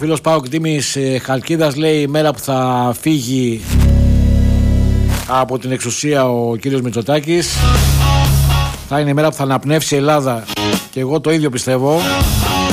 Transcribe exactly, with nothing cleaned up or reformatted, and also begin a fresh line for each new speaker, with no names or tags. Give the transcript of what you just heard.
φίλος Πάοκ Τίμης Χαλκίδας λέει η μέρα που θα φύγει από την εξουσία ο κύριος Μητσοτάκης θα είναι η μέρα που θα αναπνεύσει η Ελλάδα, και εγώ το ίδιο πιστεύω.